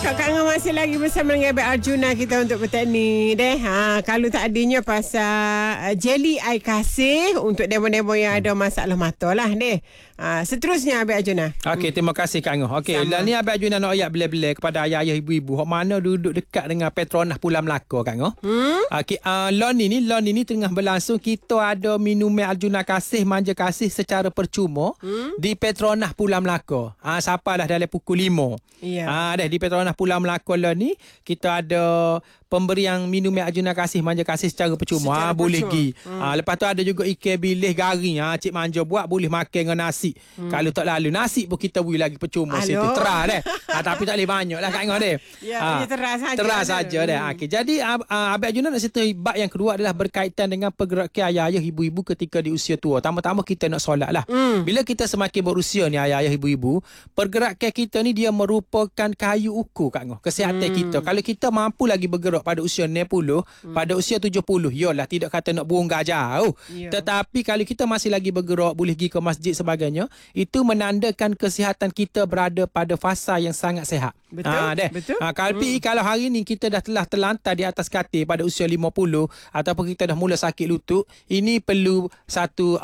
Kak Ngah masih lagi bersama dengan Abang Arjuna kita untuk petang ni deh. Kalau tak adanya pasal jelly air kasih untuk demo-demo yang ada masalah mata lah deh. Seterusnya Abang Arjuna. Okey, terima kasih Kak Ngah. Okey, lah ni Abang Arjuna nak ayat bila-bila kepada ayah-ayah ibu-ibu hok mana duduk dekat dengan Petronas Pulau Melaka Kak Ngah. Okey, lon ni tengah berlangsung. Kita ada minuman Arjuna Kasih Manja Kasih secara percuma di Petronas Pulau Melaka. Siapa dah dalam pukul 5. Ya. Dah di Petronas Pulau Melaka lah ni kita ada pemberian minum Arjuna Kasih Manja Kasih secara percuma. Boleh pergi. Lepas tu ada juga ikan bilis garing. Cik Manja buat boleh makan dengan nasi. Kalau tak lalu nasi pun kita beri lagi percuma situ. Terah deh. Tapi tak boleh banyak lah Kak Ngah deh. Ya, terah saja. Terah saja deh. Okey, jadi Abang Arjuna nak cerita bab yang kedua adalah berkaitan dengan pergerakan ayah-ayah ibu-ibu ketika di usia tua. Tama-tama kita nak solat lah. Bila kita semakin berusia ni ayah-ayah ibu-ibu, pergerakan kita ni dia merupakan kayu ukur Kak Ngah. Kesihatan kita. Kalau kita mampu lagi bergerak pada usia 60, pada usia 70, yalah tidak kata nak berunggah jauh. Tetapi kalau kita masih lagi bergerak, boleh pergi ke masjid sebagainya, itu menandakan kesihatan kita berada pada fasa yang sangat sihat. Betul. Betul. Kalau hari ni kita dah telah terlantar di atas katil pada usia 50 ataupun kita dah mula sakit lutut, ini perlu satu